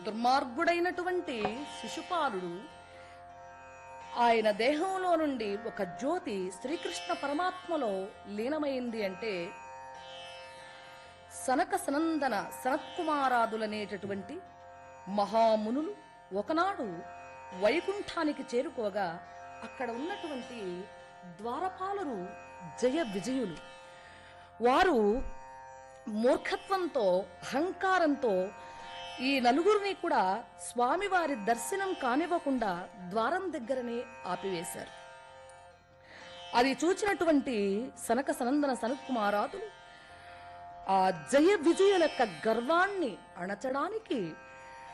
దుర్మార్గుడైనటువంటి శిశుపాలుడు ఆయన దేహంలో నుండి ఒక జ్యోతి శ్రీకృష్ణ పరమాత్మలో లీనమైంది అంటే సనక సనందన సనత్కుమారాదులనేటటువంటి మహామునులు ఒకనాడు వైకుంఠానికి చేరుకోగా అక్కడ ఉన్నటువంటి ద్వారపాలురు జయ విజయులు. వారు మూర్ఖత్వంతో అహంకారంతో ఈ నలుగురిని కూడా స్వామివారి దర్శనం కానివ్వకుండా ద్వారం దగ్గరనే ఆపివేశారు. అది చూచినటువంటి సనక సనందన సనత్కుమారాదులు ఆ జయ విజయుల యొక్క గర్వాన్ని అణచడానికి